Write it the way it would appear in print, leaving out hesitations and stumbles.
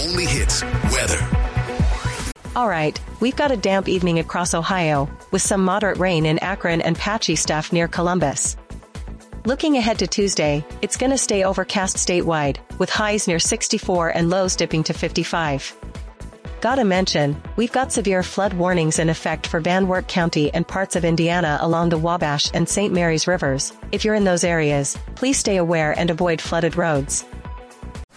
only hits weather. All right, we've got a damp evening across Ohio, with some moderate rain in Akron and patchy stuff near Columbus. Looking ahead to Tuesday, it's gonna stay overcast statewide, with highs near 64 and lows dipping to 55. Gotta mention, we've got severe flood warnings in effect for Van Wert County and parts of Indiana along the Wabash and St. Mary's rivers. If you're in those areas, please stay aware and avoid flooded roads.